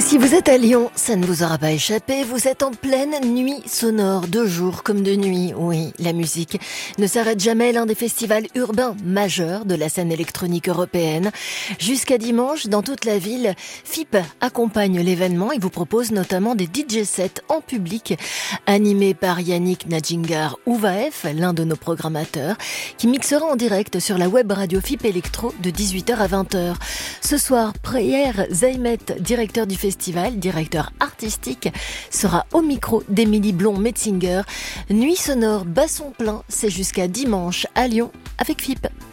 Si vous êtes à Lyon, ça ne vous aura pas échappé, vous êtes en pleine nuit sonore, de jour comme de nuit. Oui, la musique ne s'arrête jamais, l'un des festivals urbains majeurs de la scène électronique européenne. Jusqu'à dimanche, dans toute la ville, FIP accompagne l'événement et vous propose notamment des DJ sets en public, animés par Yannick Nadjingar Ouvaef, l'un de nos programmateurs, qui mixera en direct sur la web radio FIP Electro de 18h à 20h. Ce soir, Pierre Zaymet, directeur du festival, directeur artistique, sera au micro d'Émilie Blond-Metzinger. Nuit sonore, basson plein, c'est jusqu'à dimanche à Lyon avec FIP.